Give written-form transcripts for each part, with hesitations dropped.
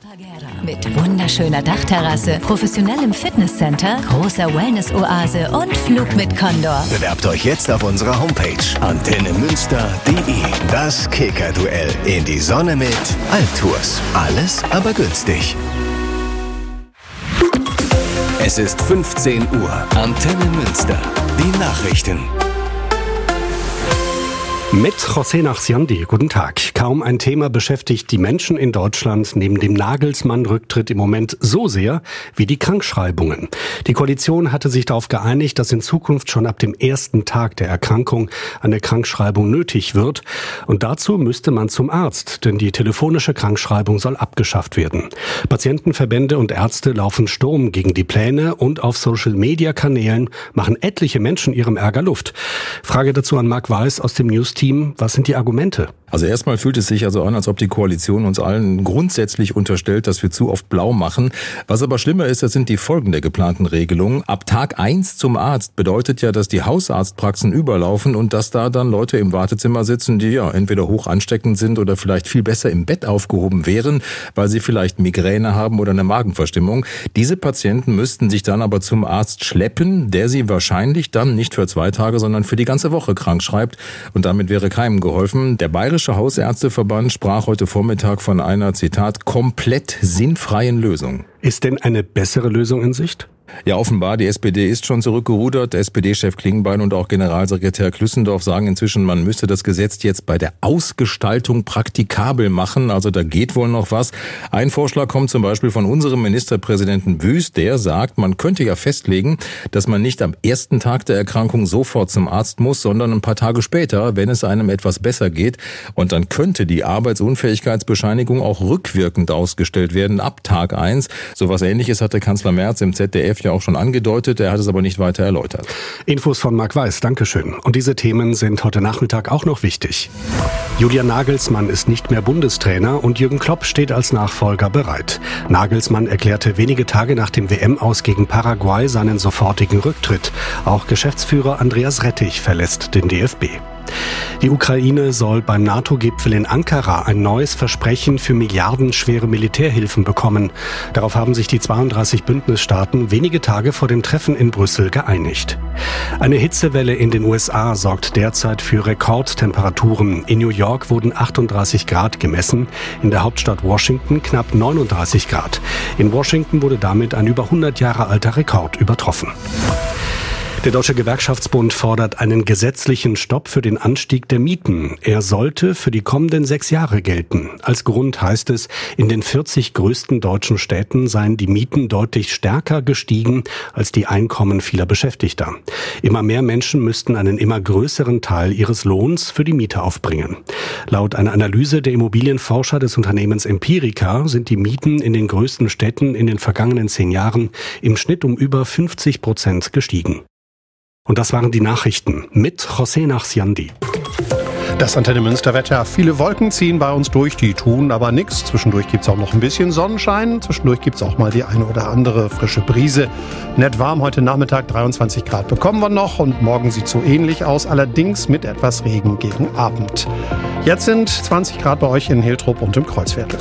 Mit wunderschöner Dachterrasse, professionellem Fitnesscenter, großer Wellness-Oase und Flug mit Condor. Bewerbt euch jetzt auf unserer Homepage antennemünster.de. Das Kicker-Duell in die Sonne mit Altours. Alles aber günstig. Es ist 15 Uhr. Antenne Münster. Die Nachrichten. Mit José Nachsiandi, guten Tag. Kaum ein Thema beschäftigt die Menschen in Deutschland neben dem Nagelsmann-Rücktritt im Moment so sehr wie die Krankschreibungen. Die Koalition hatte sich darauf geeinigt, dass in Zukunft schon ab dem ersten Tag der Erkrankung eine Krankschreibung nötig wird. Und dazu müsste man zum Arzt, denn die telefonische Krankschreibung soll abgeschafft werden. Patientenverbände und Ärzte laufen Sturm gegen die Pläne und auf Social-Media-Kanälen machen etliche Menschen ihrem Ärger Luft. Frage dazu an Marc Weiß aus dem News-Team. Was sind die Argumente? Also erstmal fühlt es sich also an, als ob die Koalition uns allen grundsätzlich unterstellt, dass wir zu oft blau machen. Was aber schlimmer ist, das sind die Folgen der geplanten Regelung. Ab Tag 1 zum Arzt bedeutet ja, dass die Hausarztpraxen überlaufen und dass da dann Leute im Wartezimmer sitzen, die ja entweder hoch ansteckend sind oder vielleicht viel besser im Bett aufgehoben wären, weil sie vielleicht Migräne haben oder eine Magenverstimmung. Diese Patienten müssten sich dann aber zum Arzt schleppen, der sie wahrscheinlich dann nicht für 2 Tage, sondern für die ganze Woche krank schreibt. Und damit wäre keinem geholfen. Der Bayerische Hausärzteverband sprach heute Vormittag von einer, Zitat, komplett sinnfreien Lösung. Ist denn eine bessere Lösung in Sicht? Ja, offenbar, die SPD ist schon zurückgerudert. Der SPD-Chef Klingbeil und auch Generalsekretär Klüssendorf sagen inzwischen, man müsste das Gesetz jetzt bei der Ausgestaltung praktikabel machen. Also da geht wohl noch was. Ein Vorschlag kommt zum Beispiel von unserem Ministerpräsidenten Wüst. Der sagt, man könnte ja festlegen, dass man nicht am ersten Tag der Erkrankung sofort zum Arzt muss, sondern ein paar Tage später, wenn es einem etwas besser geht. Und dann könnte die Arbeitsunfähigkeitsbescheinigung auch rückwirkend ausgestellt werden ab Tag 1. Sowas Ähnliches hatte Kanzler Merz im ZDF ja auch schon angedeutet, er hat es aber nicht weiter erläutert. Infos von Marc Weiß, Dankeschön. Und diese Themen sind heute Nachmittag auch noch wichtig. Julian Nagelsmann ist nicht mehr Bundestrainer und Jürgen Klopp steht als Nachfolger bereit. Nagelsmann erklärte wenige Tage nach dem WM-Aus gegen Paraguay seinen sofortigen Rücktritt. Auch Geschäftsführer Andreas Rettich verlässt den DFB. Die Ukraine soll beim NATO-Gipfel in Ankara ein neues Versprechen für milliardenschwere Militärhilfen bekommen. Darauf haben sich die 32 Bündnisstaaten wenige Tage vor dem Treffen in Brüssel geeinigt. Eine Hitzewelle in den USA sorgt derzeit für Rekordtemperaturen. In New York wurden 38 Grad gemessen, in der Hauptstadt Washington knapp 39 Grad. In Washington wurde damit ein über 100 Jahre alter Rekord übertroffen. Der Deutsche Gewerkschaftsbund fordert einen gesetzlichen Stopp für den Anstieg der Mieten. Er sollte für die kommenden 6 Jahre gelten. Als Grund heißt es, in den 40 größten deutschen Städten seien die Mieten deutlich stärker gestiegen als die Einkommen vieler Beschäftigter. Immer mehr Menschen müssten einen immer größeren Teil ihres Lohns für die Miete aufbringen. Laut einer Analyse der Immobilienforscher des Unternehmens Empirica sind die Mieten in den größten Städten in den vergangenen 10 Jahren im Schnitt um über 50% gestiegen. Und das waren die Nachrichten mit José Nachsiandi. Das Antenne Münster Wetter. Viele Wolken ziehen bei uns durch, die tun aber nichts. Zwischendurch gibt es auch noch ein bisschen Sonnenschein. Zwischendurch gibt es auch mal die eine oder andere frische Brise. Nett warm heute Nachmittag, 23 Grad bekommen wir noch. Und morgen sieht so ähnlich aus, allerdings mit etwas Regen gegen Abend. Jetzt sind 20 Grad bei euch in Hiltrup und im Kreuzviertel.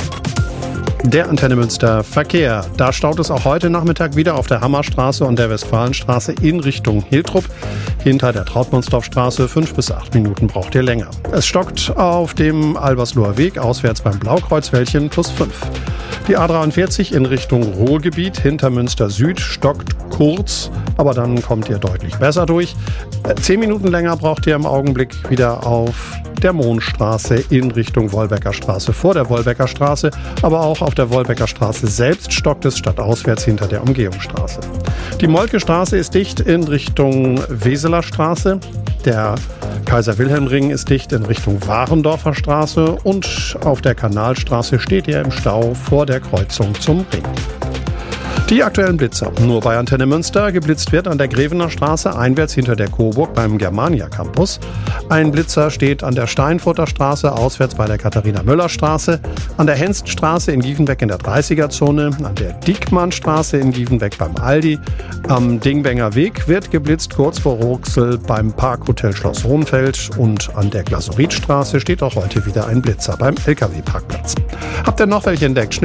Der Antenne Münster Verkehr. Da staut es auch heute Nachmittag wieder auf der Hammerstraße und der Westfalenstraße in Richtung Hiltrup. Hinter der Trautmannsdorfstraße 5 bis 8 Minuten braucht ihr länger. Es stockt auf dem Albersloher Weg auswärts beim Blaukreuzwäldchen +5. Die A43 in Richtung Ruhrgebiet hinter Münster Süd stockt kurz, aber dann kommt ihr deutlich besser durch. 10 Minuten länger braucht ihr im Augenblick wieder auf der Mohnstraße in Richtung Wolbecker Straße vor der Wolbecker Straße, aber auch auf der Wolbecker Straße selbst stockt es stadtauswärts hinter der Umgehungsstraße. Die Moltke-Straße ist dicht in Richtung Weseler Straße. Der Kaiser-Wilhelm-Ring ist dicht in Richtung Warendorfer Straße und auf der Kanalstraße steht ihr im Stau vor der Kreuzung zum Ring. Die aktuellen Blitzer. Nur bei Antenne Münster. Geblitzt wird an der Grevener Straße einwärts hinter der Coburg beim Germania Campus. Ein Blitzer steht an der Steinfurter Straße auswärts bei der Katharina-Müller-Straße. An der Henststraße in Gievenbeck in der 30er-Zone. An der Diekmannstraße in Gievenbeck beim Aldi. Am Dingbenger Weg wird geblitzt kurz vor Ruxel beim Parkhotel Schloss Hohenfeld. Und an der Glasuritstraße steht auch heute wieder ein Blitzer beim LKW-Parkplatz. Habt ihr noch welche entdeckt?